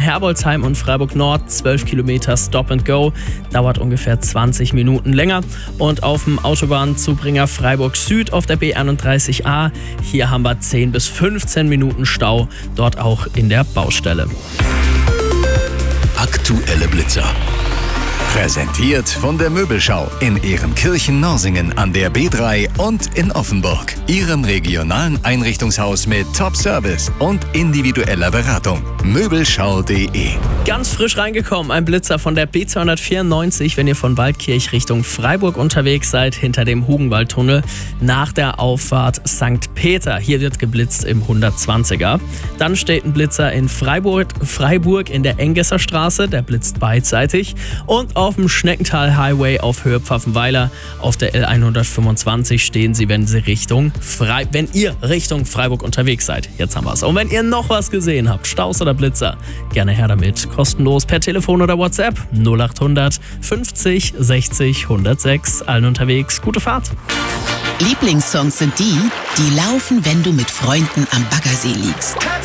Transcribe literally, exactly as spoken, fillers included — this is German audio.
Herbolzheim und Freiburg Nord zwölf Kilometer Stop and Go, dauert ungefähr zwanzig Minuten länger. Und auf dem Autobahnzubringer Freiburg Süd auf der B einunddreißig A, hier haben wir zehn bis fünfzehn Minuten Stau, dort auch in der Baustelle. Aktuelle Blitzer. Präsentiert von der Möbelschau in Ehrenkirchen-Norsingen an der B drei und in Offenburg. Ihrem regionalen Einrichtungshaus mit Top-Service und individueller Beratung. Möbelschau punkt de. Ganz frisch reingekommen, ein Blitzer von der B zweihundertvierundneunzig, wenn ihr von Waldkirch Richtung Freiburg unterwegs seid, hinter dem Hugenwaldtunnel, nach der Auffahrt Sankt Peter. Hier wird geblitzt im hundertzwanziger. Dann steht ein Blitzer in Freiburg, Freiburg in der Engesser Straße, der blitzt beidseitig. Und auf dem Schneckental Highway auf Höhe Pfaffenweiler auf der L hundertfünfundzwanzig stehen sie, wenn sie Richtung Frei- wenn ihr Richtung Freiburg unterwegs seid. Jetzt haben wir es. Und wenn ihr noch was gesehen habt, Staus oder Blitzer, gerne her damit. Kostenlos per Telefon oder WhatsApp null acht hundert fünfzig sechzig hundertsechs. Allen unterwegs, gute Fahrt. Lieblingssongs sind die, die laufen, wenn du mit Freunden am Baggersee liegst.